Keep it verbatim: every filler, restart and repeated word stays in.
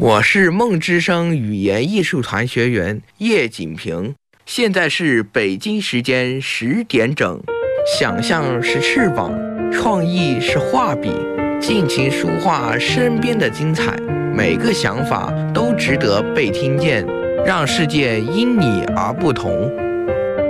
我是梦之声语言艺术团学员叶锦平，现在是北京时间十点整。想象是翅膀，创意是画笔，尽情抒画身边的精彩。每个想法都值得被听见，让世界因你而不同。